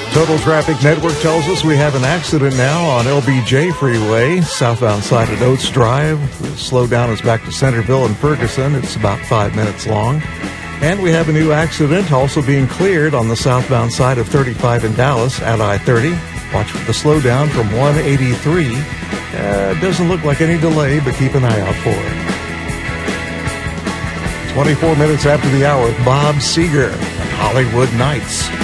Total Traffic Network tells us we have an accident now on LBJ Freeway, southbound side of Oates Drive. The slowdown is back to Centerville and Ferguson. It's about 5 minutes long. And we have a new accident also being cleared on the southbound side of 35 in Dallas at I-30. Watch for the slowdown from 183. It doesn't look like any delay, but keep an eye out for it. 24 minutes after the hour, Bob Seger and Hollywood Nights.